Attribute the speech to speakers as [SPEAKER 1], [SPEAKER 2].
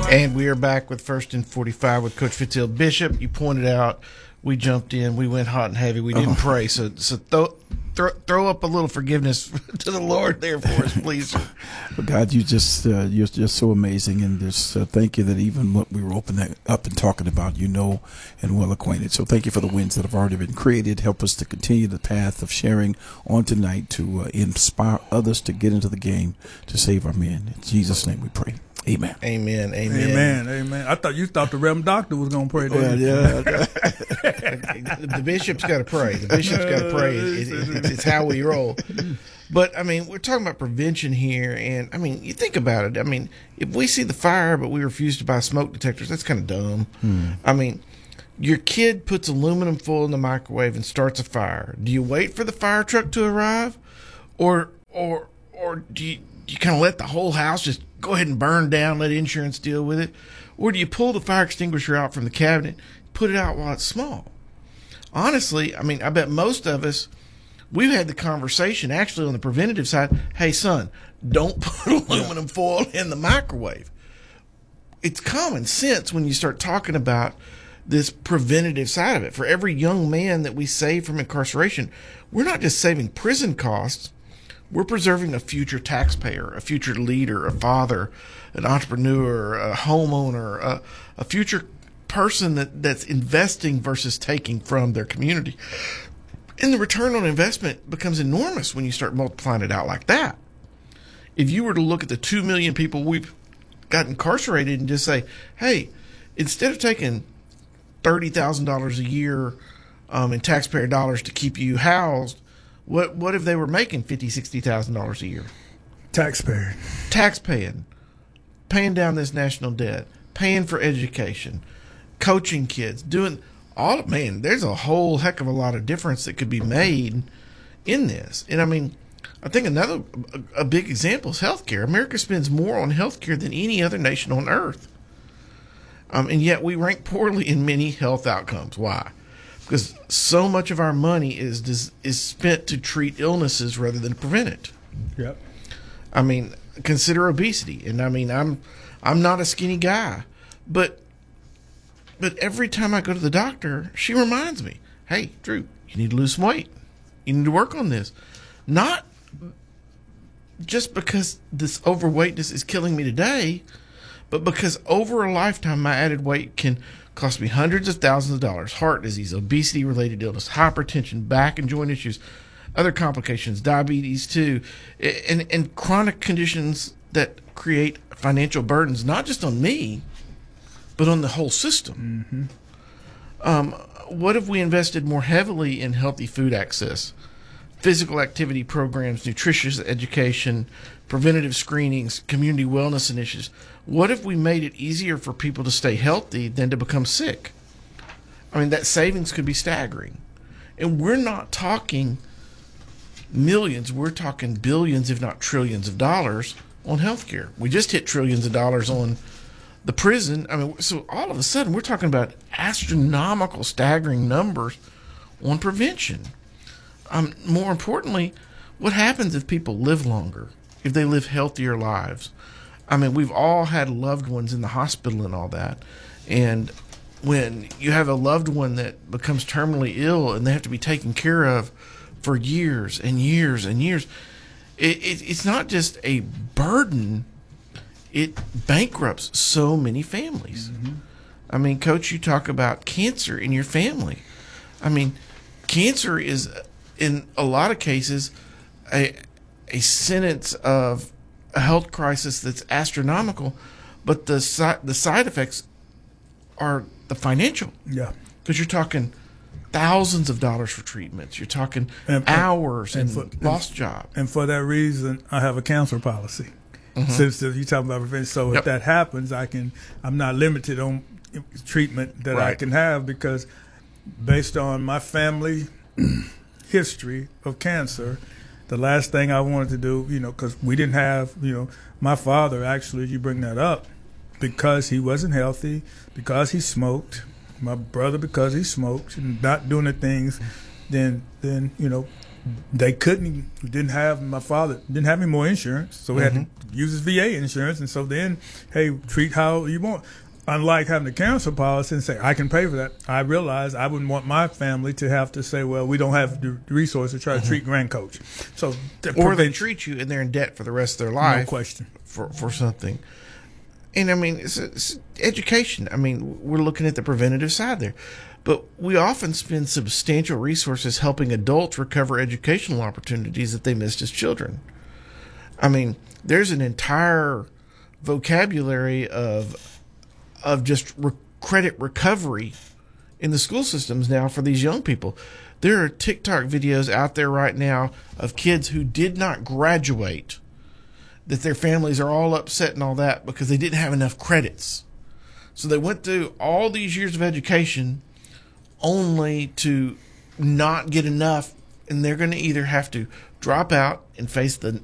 [SPEAKER 1] And we are back with First and 45 with Coach Fitzgerald. Bishop, you pointed out we jumped in, we went hot and heavy, we didn't pray. So throw up a little forgiveness to the Lord there for us, please.
[SPEAKER 2] Well, God, you're just so amazing, and just thank you that even what we were opening up and talking about, you know, and well acquainted. So thank you for the wins that have already been created. Help us to continue the path of sharing on tonight to inspire others to get into the game to save our men. In Jesus' name we pray. Amen.
[SPEAKER 1] Amen.
[SPEAKER 3] I thought the Reverend Doctor was going to pray.
[SPEAKER 1] The bishop's got to pray. It's how we roll. But, I mean, we're talking about prevention here. And, I mean, you think about it. I mean, if we see the fire but we refuse to buy smoke detectors, that's kind of dumb. I mean, your kid puts aluminum foil in the microwave and starts a fire. Do you wait for the fire truck to arrive? Or do you kind of let the whole house just go ahead and burn down, let insurance deal with it? Or do you pull the fire extinguisher out from the cabinet, put it out while it's small? Honestly, I mean, I bet most of us, we've had the conversation actually on the preventative side. Hey, son, don't put aluminum foil in the microwave. It's common sense when you start talking about this preventative side of it. For every young man that we save from incarceration, we're not just saving prison costs. We're preserving a future taxpayer, a future leader, a father, an entrepreneur, a homeowner, a future person that's investing versus taking from their community. And the return on investment becomes enormous when you start multiplying it out like that. If you were to look at the 2 million people we've got incarcerated and just say, hey, instead of taking $30,000 a year in taxpayer dollars to keep you housed, what if they were making $50,000, $60,000 a year? Taxpaying, paying down this national debt, paying for education, coaching kids, doing all. Man, there's a whole heck of a lot of difference that could be made in this. And I mean, I think a big example is healthcare. America spends more on healthcare than any other nation on earth, and yet we rank poorly in many health outcomes. Why? Because so much of our money is spent to treat illnesses rather than prevent it.
[SPEAKER 3] Yep.
[SPEAKER 1] I mean, consider obesity, and I mean, I'm not a skinny guy, but every time I go to the doctor, she reminds me, "Hey, Drew, you need to lose some weight. You need to work on this." Not just because this overweightness is killing me today, but because over a lifetime, my added weight can cost me hundreds of thousands of dollars. Heart disease, obesity-related illness, hypertension, back and joint issues, other complications, diabetes too, and chronic conditions that create financial burdens, not just on me, but on the whole system. What if we invested more heavily in healthy food access, physical activity programs, nutritious education, preventative screenings, community wellness initiatives? What if we made it easier for people to stay healthy than to become sick? I mean, that savings could be staggering. And we're not talking millions, we're talking billions, if not trillions of dollars on healthcare. We just hit trillions of dollars on the prison. I mean, so all of a sudden we're talking about astronomical, staggering numbers on prevention. More importantly, what happens if people live longer, if they live healthier lives? I mean, we've all had loved ones in the hospital and all that. And when you have a loved one that becomes terminally ill and they have to be taken care of for years and years and years, it's not just a burden, it bankrupts so many families. I mean, Coach, you talk about cancer in your family. I mean, cancer is, in a lot of cases, a sentence of a health crisis that's astronomical, but the side effects are the financial.
[SPEAKER 3] Yeah.
[SPEAKER 1] Because you're talking thousands of dollars for treatments. You're talking hours and lost job.
[SPEAKER 3] And for that reason, I have a cancer policy. Since you're talking about prevention, so if that happens, I'm not limited on treatment that I can have, because based on my family history of cancer, the last thing I wanted to do, because we didn't have, my father, actually, you bring that up, because he wasn't healthy, because he smoked, my brother because he smoked and not doing the things, then they didn't have any more insurance, so we had to use his VA insurance. And so then, hey, treat how you want. Unlike having a cancer policy and say, I can pay for that, I realized I wouldn't want my family to have to say, well, we don't have the resources to try to treat Grand Coach. So
[SPEAKER 1] or they treat you and they're in debt for the rest of their life.
[SPEAKER 3] No question.
[SPEAKER 1] For something. And I mean, it's education. I mean, we're looking at the preventative side there. But we often spend substantial resources helping adults recover educational opportunities that they missed as children. I mean, there's an entire vocabulary of just credit recovery in the school systems now for these young people. There are TikTok videos out there right now of kids who did not graduate, that their families are all upset and all that because they didn't have enough credits. So they went through all these years of education only to not get enough, and they're going to either have to drop out and face the